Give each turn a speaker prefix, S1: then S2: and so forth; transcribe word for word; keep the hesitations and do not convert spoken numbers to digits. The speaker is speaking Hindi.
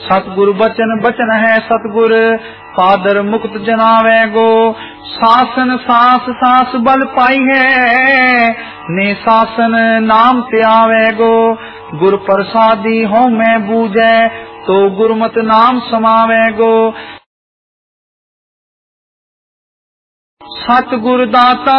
S1: सतगुरु बचन बचन है सतगुर पादर मुक्त जनावे गो। शासन सास सास बल पाई है ने शासन नाम ते आवे गो। गुर प्रसादी हो मैं बूझे तो गुरमत नाम समावे गो। सतगुर दाता